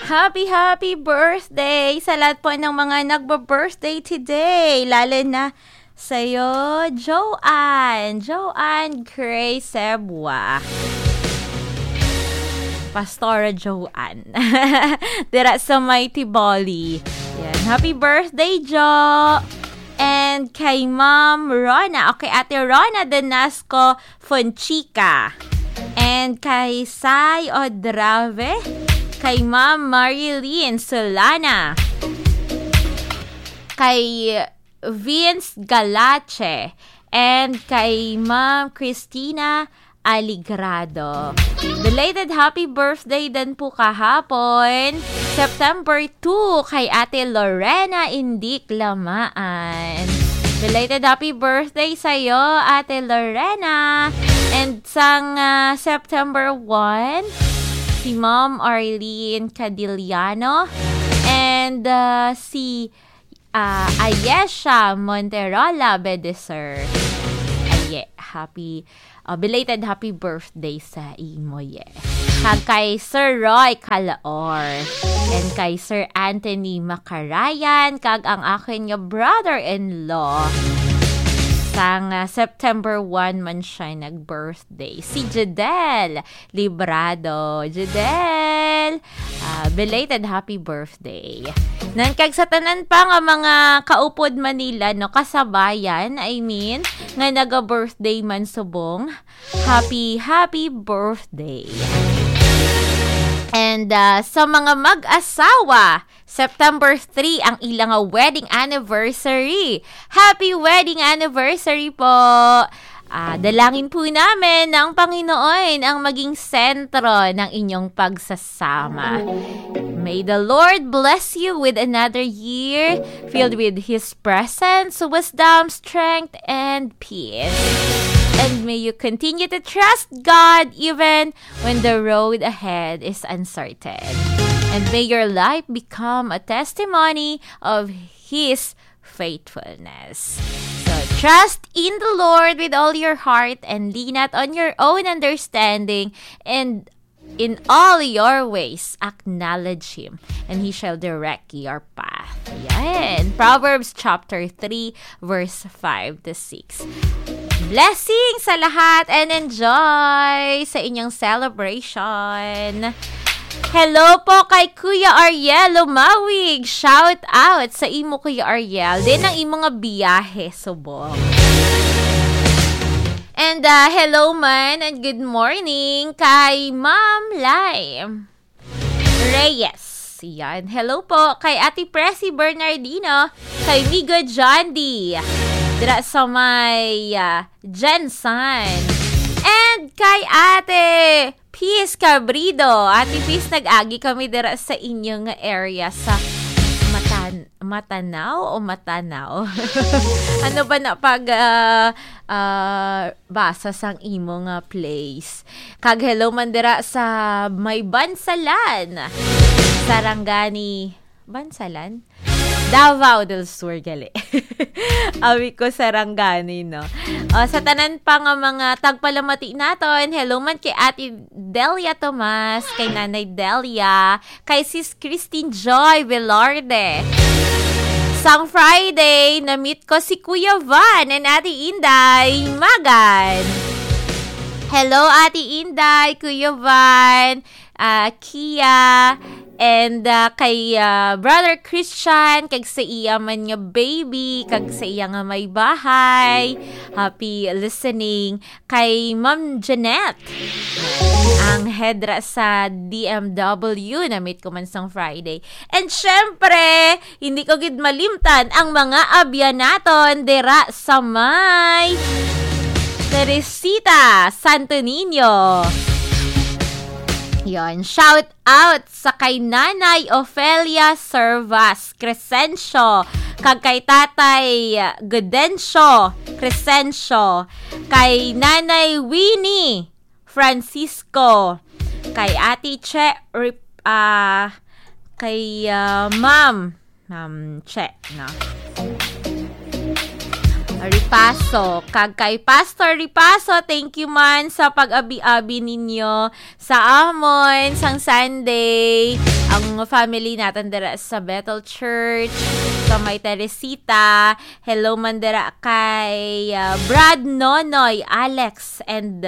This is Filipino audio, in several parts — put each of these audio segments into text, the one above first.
Happy birthday sa lahat po ng mga nagba-birthday today. Lalo na sa'yo, Joanne Grace Sebua. Pastora Joanne. Dira sa Mighty Bali. Yan. Happy birthday, Jo! And kay Ma'am Rona, okay, Ate Rona Danasco Fonchica. And kay Sai Odrave, kay Ma'am Marilyn Solana, kay Vince Galache, and kay Ma'am Christina Aligrado. Belated happy birthday din po kahapon, September 2, kay Ate Lorena Indik Lamaan. Belated happy birthday sa'yo, Ate Lorena. And sang September 1, si Ma'am Arlene Cadillano and si Ayesha Monterola Bedeser. Belated happy birthday sa imo, Kag kay Sir Roy Calaor and kay Sir Anthony Macarayan, kag ang akin nga brother-in-law. Sang September 1 man siya nag-birthday. Si Jadel Librado. Jadel, belated happy birthday. Nankag sa tanan pa nga mga kaupod Manila, no, kasabayan, nga naga-birthday man subong. Happy birthday. And sa mga mag-asawa, September 3 ang ilang wedding anniversary. Happy wedding anniversary po! Dalangin po namin ng Panginoon ang maging sentro ng inyong pagsasama. May the Lord bless you with another year filled with His presence, wisdom, strength, and peace. And may you continue to trust God even when the road ahead is uncertain. And may your life become a testimony of His faithfulness. So trust in the Lord with all your heart and lean not on your own understanding, and in all your ways acknowledge Him, and He shall direct your path. Yan. Proverbs chapter 3 verse 5 to 6. Blessings sa lahat and enjoy sa inyong celebration. Hello po kay Kuya Ariel Lumawig. Shout out sa imo, Kuya Ariel. Din ang imo nga biyahe subong. And hello man and good morning kay Ma'am Lai Reyes. Yan. Hello po kay Ate Presi Bernardino, kay Migo Jondi, dira sa may Jensen. And kay Ate Peace Cabrido. Ate Peace, nag-agi kami dira sa inyong area sa Matanaw o Matanaw? Ano ba na pag basa sang imo nga place? Kag hello man dira sa may Bansalan. Sarangani. Bansalan? Davao del Sur, gali. Awi ko Sarangani, no? Sa tanan pa nga mga tagpalamati naton, hello man kay Ate Delia Tomas, kay Nanay Delia, kay Sis Christine Joy Velarde. Sang Friday, na-meet ko si Kuya Van and Ate Inday Magan. Hello, Ate Inday, Kuya Van, Kia, and kay Brother Christian, kag sa iya man nga baby, kag sa iya nga may bahay. Happy listening kay Ma'am Jeanette, ang headra sa DMW, na-meet ko man sang Friday. And syempre, hindi ko gid malimtan ang mga abya naton dira sa may Teresita Santo Niño. Yon, shout out sa kay Nanay Ofelia Servas Crescencio, kag kay Tatay Gudencio Crescencio, kay Nanay Winnie Francisco, kay Ate Che, kay Ma'am Che, no? Ripaso. Kag kay Pastor Ripaso, thank you man sa pag-abi-abi ninyo sa amon sang Sunday. Ang family natin dira sa Bethel Church, sa May Teresita. Hello man dira kay Brad Nonoy, Alex, and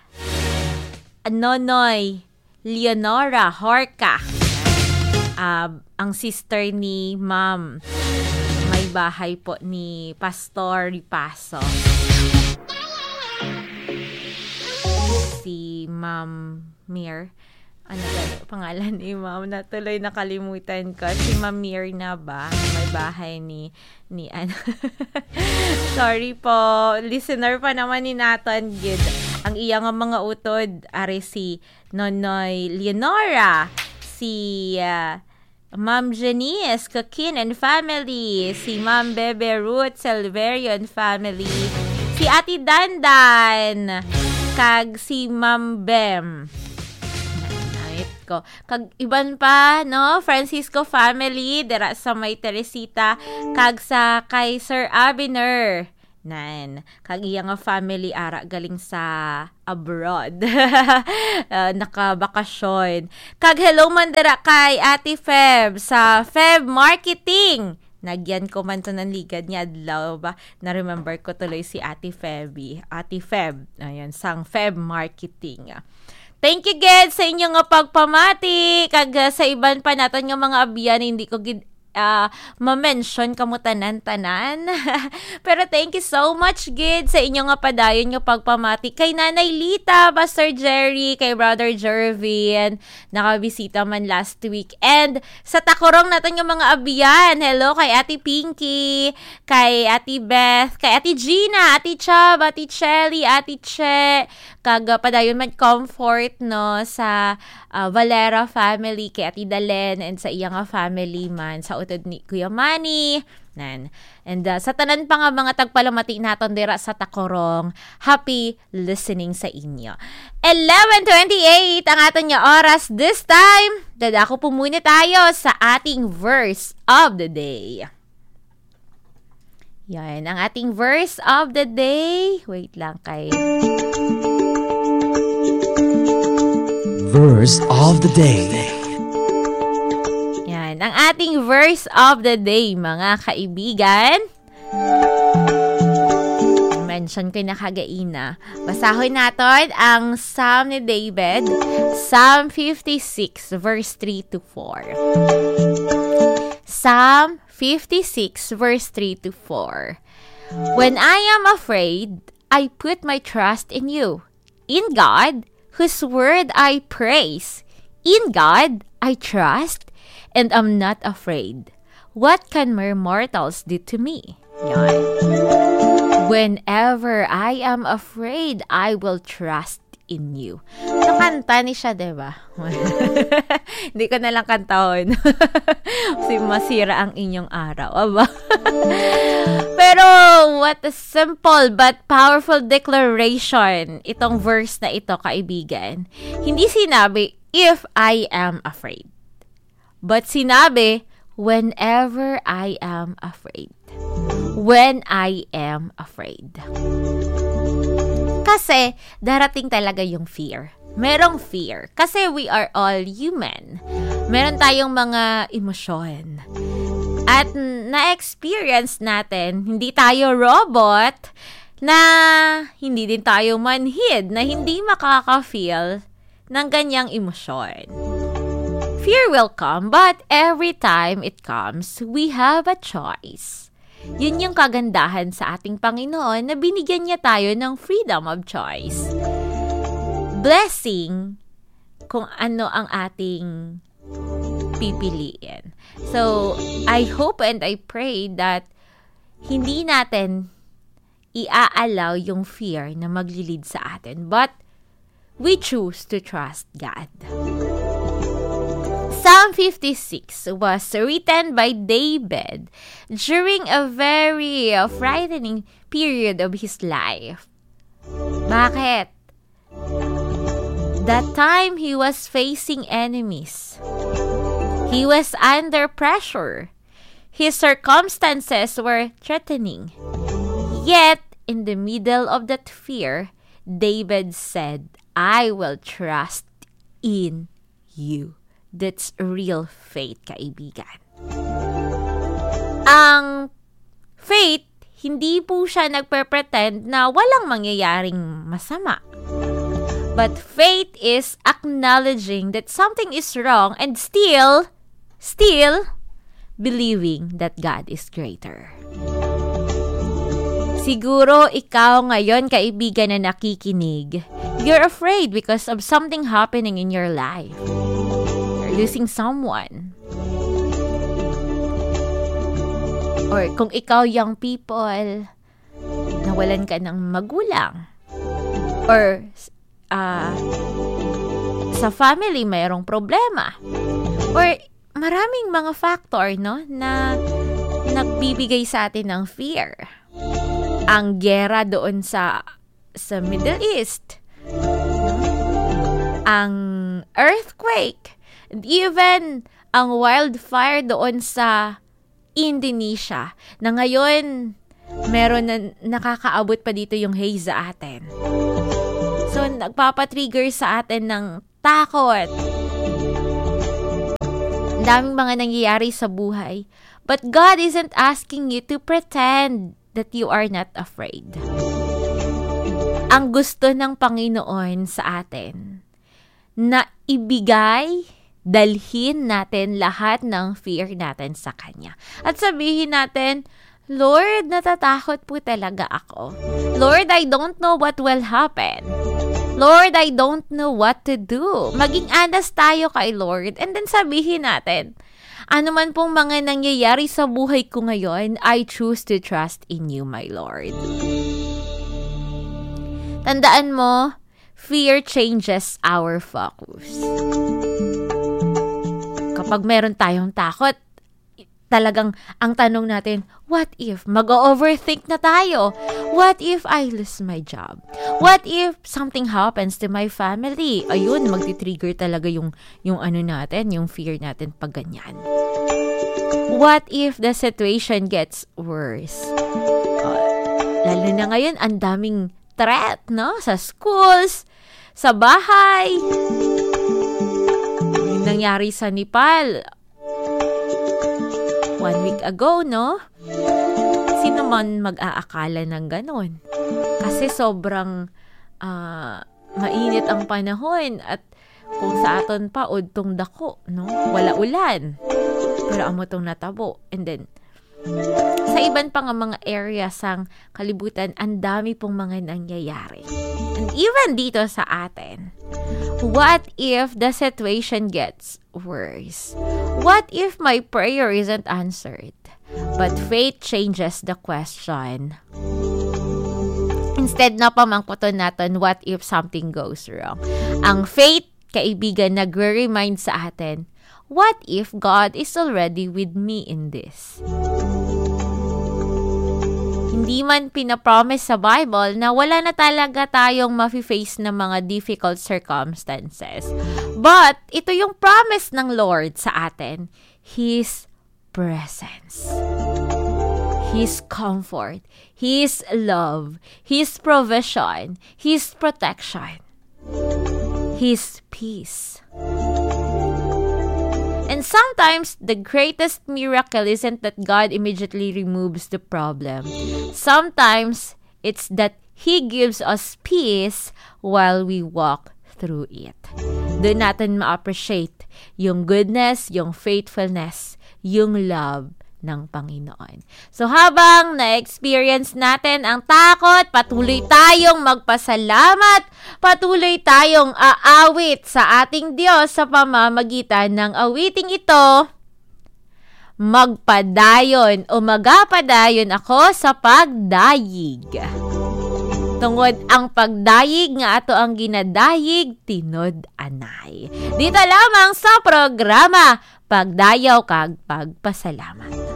Nonoy Leonora Horca. Ang sister ni Ma'am. May bahay po ni Pastor Ripaso. Si Ma'am Mir. Ano ba pangalan ni Ma'am? Natuloy nakalimutan ko. Si Ma'am Mir na ba? May bahay ni ano. Sorry po. Listener pa naman ni Nathan Gid. Ang iyang mga utod are si Nonoy Leonora, si Ma'am Janice Kakin and family, si Ma'am Bebe Ruth Silverio and family, si Ate Dandan, kag si Ma'am Bem. Nait ko. Kag iban pa, no? Francisco family, dira sa May Teresita, kag sa kay Sir Abiner. Nan, kag iya nga family ara galing sa abroad. Nakabakasyon. Kag hello man dira kay Ate Feb sa Feb Marketing. Nagyan ko man to ng ligad niya adlaw ba. Na-remember ko tuloy si Ate Feby. Ate Feb. Ayan, sang Feb Marketing. Thank you, Ged, sa inyo nga pagpamati. Kag sa iban pa natin nga mga abiyan, hindi ko ma-mention kamo tanan-tanan. Pero thank you so much, Gid, sa inyo nga padayon nga pagpamati. Kay Nanay Lita, Pastor Jerry, kay Brother Jervin, nakabisita man last week. And sa takurong natin yung mga abiyan. Hello kay Ate Pinky, kay Ate Beth, kay Ate Gina, Ate Chab, Ate Chelly, Ate Che, kag padayon man comfort, no, sa Valera family, kay Ate Dalen, and sa iyang family man, sa utod ni Kuya Manny. Nan. And sa tanan pa nga mga tagpalamati naton dira sa takorong, happy listening sa inyo. 11:28 ang aton nga oras this time. Dadako po muna tayo sa ating verse of the day. Yan, ang ating verse of the day. Wait lang kay... Verse of the day. Yan, ang ating verse of the day, mga kaibigan. Mention ko na kagaina. Basahon natin ang Psalm ni David, Psalm 56, verse 3 to 4. Psalm 56, verse 3 to 4. When I am afraid, I put my trust in you. In God, whose word I praise. In God, I trust, and am not afraid. What can mere mortals do to me? Yan. Whenever I am afraid, I will trust in you. Nakanta ni siya, diba? Hindi ko nalang kantahon. Kasi masira ang inyong araw. Aba? Pero, what a simple but powerful declaration itong verse na ito, kaibigan. Hindi sinabi, if I am afraid. But sinabi, whenever I am afraid. When I am afraid. Kasi, darating talaga yung fear. Merong fear. Kasi we are all human. Meron tayong mga emosyon. At na-experience natin, hindi tayo robot, na hindi din tayo manhid, na hindi makaka-feel ng ganyang emosyon. Fear will come, but every time it comes, we have a choice. Yun yung kagandahan sa ating Panginoon na binigyan niya tayo ng freedom of choice. Blessing kung ano ang ating pipiliin. So, I hope and I pray that hindi natin i-allow yung fear na maglilid sa atin, but we choose to trust God. Psalm 56 was written by David during a very frightening period of his life. Bakit? That time he was facing enemies. He was under pressure. His circumstances were threatening. Yet, in the middle of that fear, David said, I will trust in you. That's real faith, kaibigan. Ang faith, hindi po siya nagpe-pretend na walang mangyayaring masama. But faith is acknowledging that something is wrong and still believing that God is greater. Siguro ikaw ngayon, kaibigan na nakikinig, you're afraid because of something happening in your life. You're losing someone. Or kung ikaw young people, nawalan ka ng magulang. Or sa family mayroong problema. Or maraming mga factor, no, na nagbibigay sa atin ng fear. Ang gera doon sa Middle East, ang earthquake, and even ang wildfire doon sa Indonesia, na ngayon meron na nakakaabot pa dito yung haze sa atin. So, nagpapatrigger sa atin ng takot. Ang daming mga nangyayari sa buhay. But God isn't asking you to pretend that you are not afraid. Ang gusto ng Panginoon sa atin, na ibigay, dalhin natin lahat ng fear natin sa Kanya. At sabihin natin, Lord, natatakot po talaga ako. Lord, I don't know what will happen. Lord, I don't know what to do. Maging honest tayo kay Lord. And then sabihin natin, ano man pong mga nangyayari sa buhay ko ngayon, I choose to trust in you, my Lord. Tandaan mo, fear changes our focus. Kapag meron tayong takot, talagang ang tanong natin, what if? Mag-overthink na tayo. What if I lose my job? What if something happens to my family? Ayun, magti-trigger talaga yung ano natin, yung fear natin pag ganyan. What if the situation gets worse? Lalo na ngayon, ang daming threat, no? Sa schools, sa bahay. Yung nangyari sa Nepal 1 week ago, no? Sino man mag-aakala ng ganon? Kasi sobrang mainit ang panahon at kung sa aton pa, udtong dako, no? Wala ulan. Pero amo tong natabo. And then, sa iban pa nga mga areas sang kalibutan, ang dami pong mga nangyayari. And even dito sa atin, what if the situation gets worse? What if my prayer isn't answered? But faith changes the question. Instead na pamangkuton natin, what if something goes wrong? Ang faith, kaibigan, nagre-remind sa atin, what if God is already with me in this? Hindi man pinapromise sa Bible na wala na talaga tayong mafe-face na mga difficult circumstances. But, ito yung promise ng Lord sa atin. His presence. His comfort. His love. His provision. His protection. His peace. And sometimes, the greatest miracle isn't that God immediately removes the problem. Sometimes, it's that He gives us peace while we walk through it. Doon natin ma-appreciate yung goodness, yung faithfulness, yung love ng Panginoon. So habang na-experience natin ang takot, patuloy tayong magpasalamat, patuloy tayong aawit sa ating Diyos sa pamamagitan ng awiting ito, magpadayon o magapadayon ako sa pagdayig. Tungod ang pagdayig nga ato ang ginadayig, tinod anay. Dito lamang sa programa, Pagdayaw kag Pagpasalamat.